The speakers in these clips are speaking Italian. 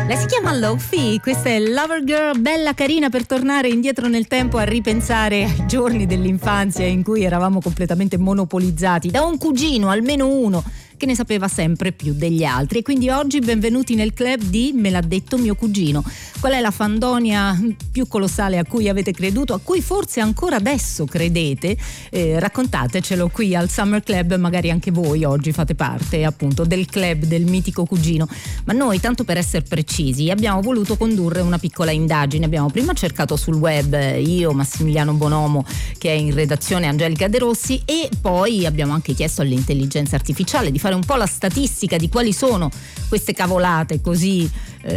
Lei si chiama Lofi, questa è Lover Girl, bella carina per tornare indietro nel tempo a ripensare ai giorni dell'infanzia in cui eravamo completamente monopolizzati da un cugino, almeno uno, che ne sapeva sempre più degli altri. E quindi oggi benvenuti nel club di Me l'ha detto mio cugino. Qual è la fandonia più colossale a cui avete creduto, a cui forse ancora adesso credete? Raccontatecelo qui al Summer Club, magari anche voi oggi fate parte appunto del club del mitico cugino. Ma noi, tanto per essere precisi, abbiamo voluto condurre una piccola indagine. Abbiamo prima cercato sul web, io, Massimiliano Bonomo, che è in redazione, Angelica De Rossi, e poi abbiamo anche chiesto all'intelligenza artificiale di fare un po' la statistica di quali sono queste cavolate così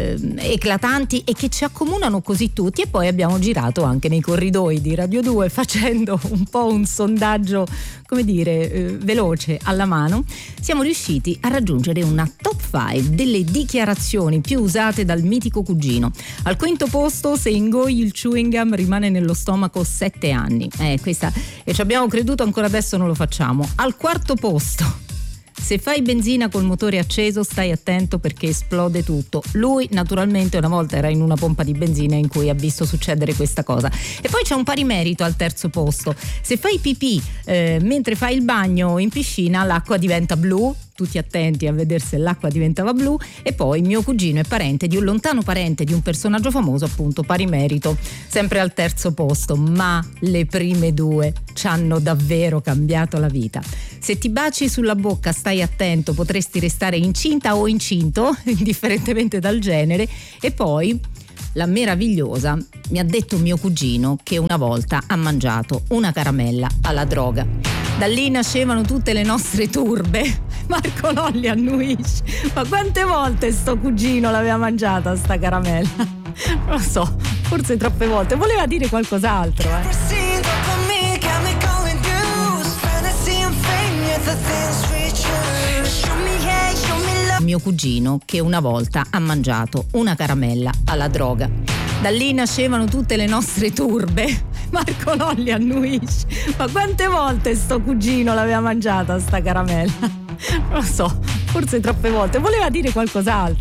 eclatanti e che ci accomunano così tutti, e poi abbiamo girato anche nei corridoi di Radio 2 facendo un po' un sondaggio, come dire, veloce alla mano. Siamo riusciti a raggiungere una top 5 delle dichiarazioni più usate dal mitico cugino. Al quinto posto: se ingoi il chewing gum rimane nello stomaco 7 anni. Questa, e ci abbiamo creduto, ancora adesso non lo facciamo. Al quarto posto: se fai benzina col motore acceso stai attento perché esplode tutto. Lui naturalmente una volta era in una pompa di benzina in cui ha visto succedere questa cosa. E poi c'è un pari merito al terzo posto: se fai pipì mentre fai il bagno in piscina l'acqua diventa blu. Tutti attenti a vedere se l'acqua diventava blu. E poi mio cugino è parente di un lontano parente di un personaggio famoso, appunto, pari merito, sempre al terzo posto. Ma le prime due ci hanno davvero cambiato la vita. Se ti baci sulla bocca stai attento, potresti restare incinta o incinto, indifferentemente dal genere. E poi la meravigliosa: mi ha detto mio cugino che una volta ha mangiato una caramella alla droga. Da lì nascevano tutte le nostre turbe. Marco Lolli annuisce: ma quante volte sto cugino l'aveva mangiata sta caramella? Non lo so, forse troppe volte. Voleva dire qualcos'altro, Mio cugino che una volta ha mangiato una caramella alla droga. Da lì nascevano tutte le nostre turbe. Marco Lolli annuisce: ma quante volte sto cugino l'aveva mangiata sta caramella? Non lo so, forse troppe volte. Voleva dire qualcos'altro.